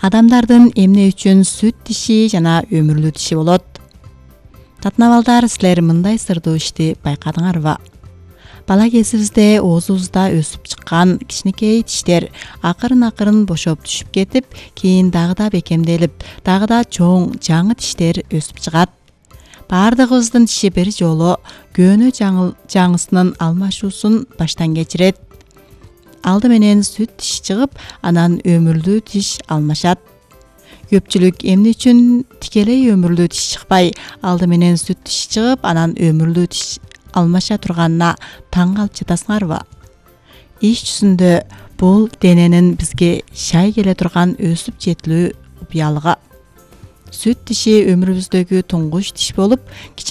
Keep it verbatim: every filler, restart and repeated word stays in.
Адамдардын эмне үчүн сүт тиши жана өмүрлүү тиши болот? Татнабалдар, силер мындай сырдуу ишти байкадыңарбы? Бала кезибизде оозубузда өсүп чыккан кичинекей тиштер акырын-акырын бошоп түшүп кетип, кийин дагы да бекемделип, дагы да чоң жаңы тиштер өсүп чыгат. Бардыгыбыздын тиши бир жолу көөнө жаңысынын алмашуусун баштан кечирет. Алды менен сүт тиш чыгып, анан өмүрлүү тиш алмашат. Көпчүлүк эмне үчүн тикелей өмүрлүү тиш чыкпай, алды менен сүт тиш чыгып, анан өмүрлүү тиш алмаша турганына таң калып жатасыңарбы? Иш жүзүндө бул дененин бизге шай келе турган өсүп жетилүү уялыгы. Сүт тиши өмүрүбүздөгү туңгуч тиш болуп,